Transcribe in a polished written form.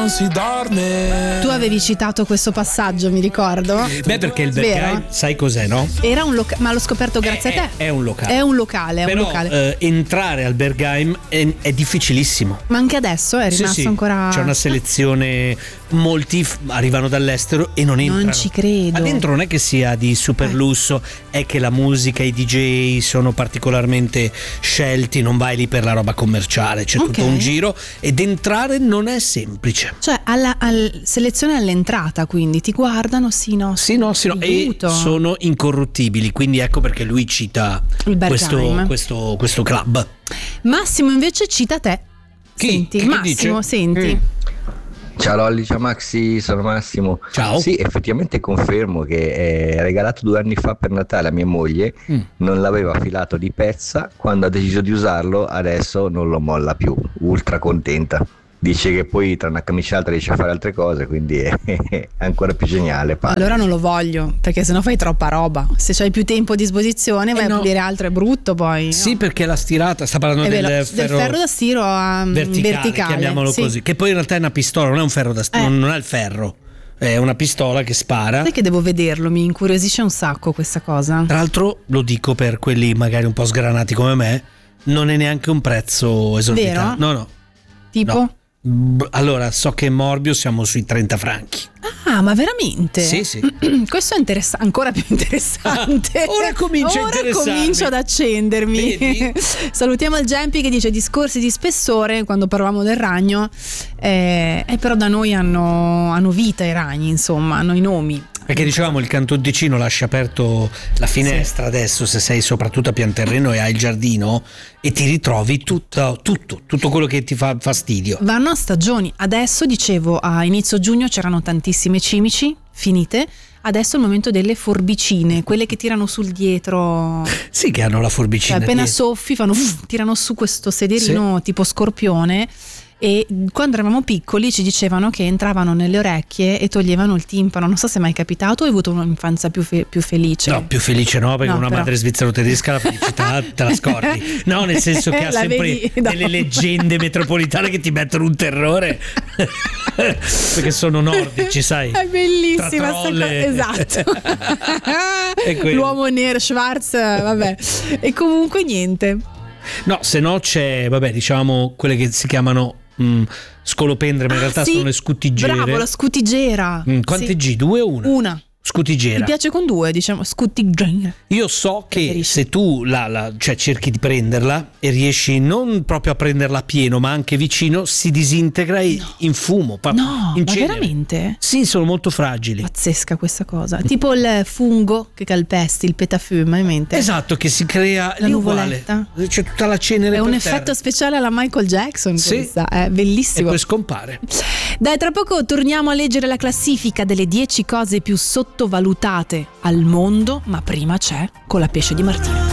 non si dorme. Tu avevi citato questo passaggio, mi ricordo. Beh, perché il Berghain, sai cos'è, no? Era un locale, ma l'ho scoperto grazie a te. È un locale. È un locale, Però, un locale. Entrare al Berghain è difficilissimo. Ma anche adesso è rimasto sì. ancora. C'è una selezione, molti arrivano dall'estero e non entrano. Non ci credo. Ma dentro non è che sia di super lusso, è che la musica, i DJ sono particolarmente scelti, non vai lì per la roba commerciale, c'è tutto un giro ed entrare non è semplice. Cioè selezione all'entrata, quindi ti guardano, sì no e sono incorruttibili, quindi ecco perché lui cita questo club. Massimo invece cita te. Senti, Massimo, senti. Ciao Lolli, ciao Maxi, sono Massimo. Ciao. Sì, effettivamente confermo che regalato 2 anni fa per Natale a mia moglie, non l'aveva filato di pezza, quando ha deciso di usarlo adesso non lo molla più, ultra contenta. Dice che poi tra una camicia e l'altra riesce a fare altre cose, quindi è ancora più geniale. Allora non lo voglio, perché sennò fai troppa roba. Se c'hai più tempo a disposizione vai a pulire altro, è brutto poi. Sì, perché la stirata, sta parlando del ferro da stiro verticale, chiamiamolo così, che poi in realtà è una pistola, non è un ferro da stiro, non è il ferro. È una pistola che spara. Sai che devo vederlo, mi incuriosisce un sacco questa cosa. Tra l'altro lo dico per quelli magari un po' sgranati come me, non è neanche un prezzo esorbitante. Vero? No. Tipo? No. Allora, so che in Morbio siamo sui 30 franchi. Ah, ma veramente? Sì. Questo è ancora più interessante. Ora comincio ad accendermi. Salutiamo il Gempi che dice discorsi di spessore quando parlavamo del ragno. Però da noi hanno vita i ragni, insomma, hanno i nomi. Perché dicevamo il Canton Ticino lascia aperto la finestra adesso se sei soprattutto a pian terreno e hai il giardino e ti ritrovi tutto quello che ti fa fastidio. Vanno a stagioni. Adesso dicevo a inizio giugno c'erano tantissime cimici finite. Adesso è il momento delle forbicine, quelle che tirano sul dietro. Sì, che hanno la forbicina. Cioè, appena soffi tirano su questo sederino tipo scorpione. E quando eravamo piccoli ci dicevano che entravano nelle orecchie e toglievano il timpano. Non so se è mai capitato o hai avuto un'infanzia più felice. No, più felice no, perché una madre svizzero-tedesca la felicità te la scordi. No, nel senso che ha sempre delle leggende metropolitane che ti mettono un terrore. Perché sono nordici, sai. È bellissima questa cosa. Esatto. L'uomo nero, Schwarz, vabbè. E comunque niente. No, se no c'è, diciamo quelle che si chiamano scolopendre, ma in realtà sono le scuttigere. Bravo, la scuttigera. Quante G? 2 o 1? Una. Scuttigera. Mi piace con 2, diciamo, scuttigera. Io so che se tu cioè cerchi di prenderla e riesci non proprio a prenderla a pieno, ma anche vicino, si disintegra in fumo. No, in ma veramente? Sì, sono molto fragili. Pazzesca questa cosa. Tipo il fungo che calpesti, il petafume, hai in mente? Esatto, che si crea la nuvoletta. C'è tutta la cenere. È un effetto speciale alla Michael Jackson, questa. È bellissimo. E poi scompare. Dai, tra poco torniamo a leggere la classifica delle 10 cose più sottovalutate al mondo, ma prima c'è Con la pesce di Martino.